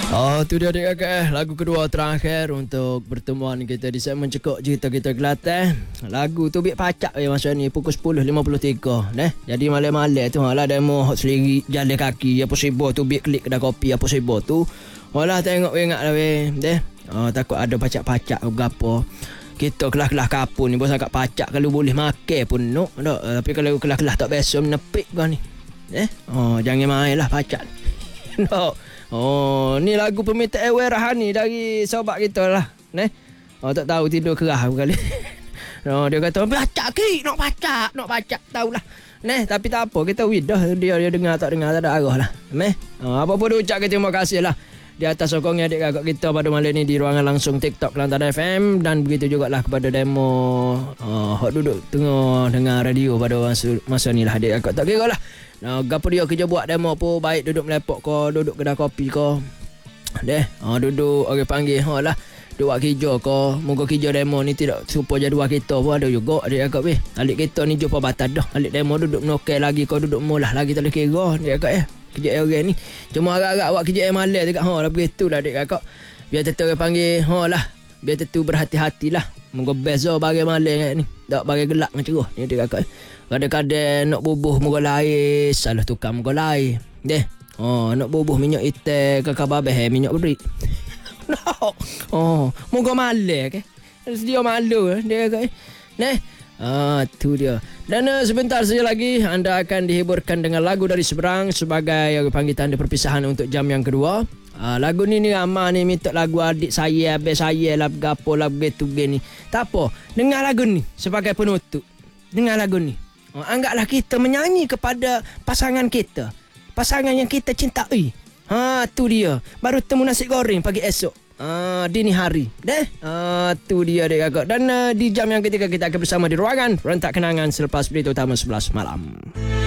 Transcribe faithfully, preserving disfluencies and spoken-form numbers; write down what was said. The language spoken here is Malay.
Oh, tu dia adik kakak, lagu kedua terakhir untuk pertemuan kita di segmen Cekok Cerita Kita Kelantan. Lagu tu biar pacak ya masa ni pukul sepuluh lima puluh tiga neh. Jadi malam-malam tu hala demo hot sendiri jalan kaki apa sibuk tu biar klik kedai kopi apa sibuk tu. Walah tengok ingat lah weh. Deh. Oh, takut ada pacak-pacak ke gapo. Kita kelas-kelas kapun ni bos agak pacak kalau boleh makan pun no. Tak. Tapi kalau kelas-kelas tak biasa menepik kau ni. Eh? Oh, jangan main lah pacak. No. Oh, ni lagu permintaan Rahani dari sobat kita lah. Neh. Oh, tak tahu tidur kerah kali. Oh, dia kata, "Pacak ki, nak pacak, nak pacak." Tahulah. Neh, tapi tak apa, kita widah dia dia dengar tak dengar tak ada arah lah. Neh. Oh, apa pun dia ucapkan terima kasih lah di atas sokongnya adik kakak kita pada malam ni di ruangan langsung TikTok Kelantan F M, dan begitu jugalah kepada demo uh, hok duduk tengah dengar radio pada masa, masa ni lah adik kakak. Tak kira lah. Nah, gapo dia kerja buat demo pun baik duduk melepok ko, duduk kedai kopi ko. Deh, uh, duduk orang panggil ha lah. Duk buat kerja ko, moga kerja demo ni tidak serupa jadual kita pun ada juga adik kakak weh. Alik kita ni jumpa batas dah. Alik demo duduk menokek lagi ko, duduk mulah lagi tak boleh kira adik kakak eh. Kerja orang ni cuma agak-agak buat kerja malam dekat ha lah begitulah adik kakak. Biar tetap orang panggil ha lah, biar tetap berhati-hatilah. Moga best bagi malam ni. Tak bagi gelak dengan cerah ni adik kakak. Kadang-kadang nak bubuh moga lain, salah tukar moga lain. Deh. Oh, nak bubuh minyak hitam kakak babeh minyak berik. No. Oh, moga malam ke. Dia malu dia kakak. Neh. Ah, tu dia. Dan uh, sebentar saja lagi anda akan dihiburkan dengan lagu dari seberang sebagai uh, panggil tanda perpisahan untuk jam yang kedua. Uh, lagu ni ni Amar ni minta lagu adik saya, abang saya lah gapo lah begitu gini. Tak apa, dengar lagu ni sebagai penutup. Dengar lagu ni. Uh, anggaplah kita menyanyi kepada pasangan kita. Pasangan yang kita cintai. Ha, tu dia. Baru temu nasi goreng pagi esok. Ah, dini hari. Deh. Ah, tu dia dek kakak. Dan uh, di jam yang ketiga kita akan bersama di ruangan rentak kenangan selepas berita utama sebelas malam.